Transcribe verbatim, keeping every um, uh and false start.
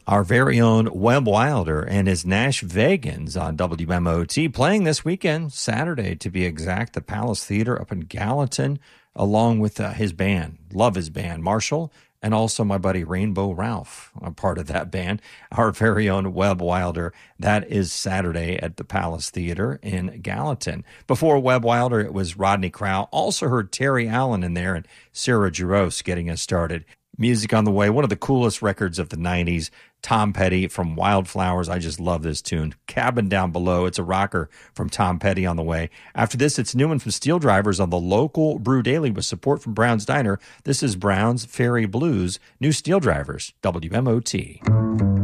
Our very own Webb Wilder and his Nash Vegans on W M O T playing this weekend, Saturday to be exact, the Palace Theater up in Gallatin, along with uh, his band. Love his band, Marshall, and also my buddy Rainbow Ralph, a part of that band. Our very own Webb Wilder. That is Saturday at the Palace Theater in Gallatin. Before Webb Wilder, it was Rodney Crowell. Also heard Terry Allen in there and Sarah Jaros getting us started. Music on the way, one of the coolest records of the nineties, Tom Petty from Wildflowers. I just love this tune. Cabin Down Below, it's a rocker from Tom Petty on the way. After this, it's Newman from Steel Drivers on the local Brew Daily with support from Brown's Diner. This is Brown's Ferry Blues, new Steel Drivers, W M O T.